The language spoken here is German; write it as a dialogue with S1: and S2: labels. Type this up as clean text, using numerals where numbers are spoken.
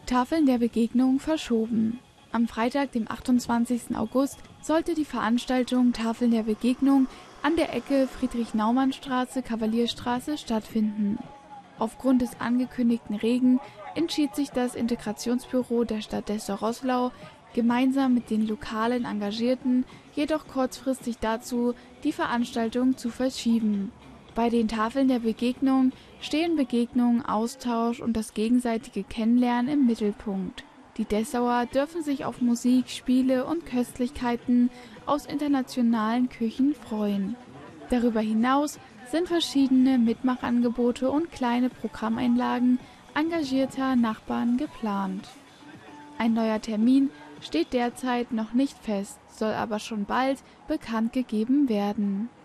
S1: Tafeln der Begegnung verschoben. Am Freitag, dem 28. August, sollte die Veranstaltung Tafeln der Begegnung an der Ecke Friedrich-Naumann-Straße/Kavalierstraße stattfinden. Aufgrund des angekündigten Regen entschied sich das Integrationsbüro der Stadt Dessau-Roßlau gemeinsam mit den lokalen Engagierten jedoch kurzfristig dazu, die Veranstaltung zu verschieben. Bei den Tafeln der Begegnung stehen Begegnung, Austausch und das gegenseitige Kennenlernen im Mittelpunkt. Die Dessauer dürfen sich auf Musik, Spiele und Köstlichkeiten aus internationalen Küchen freuen. Darüber hinaus sind verschiedene Mitmachangebote und kleine Programmeinlagen engagierter Nachbarn geplant. Ein neuer Termin steht derzeit noch nicht fest, soll aber schon bald bekannt gegeben werden.